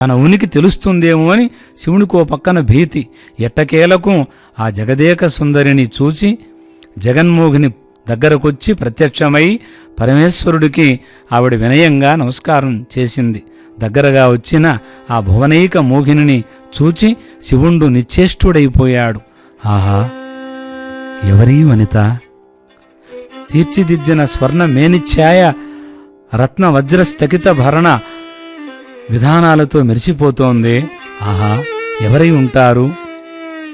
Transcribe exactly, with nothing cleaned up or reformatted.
తన ఉనికి తెలుస్తుందేమో అని శివునికో పక్కన భీతి. ఎట్టకేలకు ఆ జగదేక సుందరిని చూచి జగన్మోహిని దగ్గరకొచ్చి ప్రత్యక్షమై పరమేశ్వరుడికి ఆవిడ వినయంగా నమస్కారం చేసింది. దగ్గరగా వచ్చిన ఆ భువనైక మోహిని చూచి శివుండు నిశ్చేష్టుడైపోయాడు. ఆహా, ఎవరీ వనిత? తీర్చిదిద్దిన స్వర్ణ మేనిఛాయ రత్న వజ్ర స్థగిత భరణ విధానాలతో మెరిసిపోతోంది. ఆహా, ఎవరై ఉంటారు?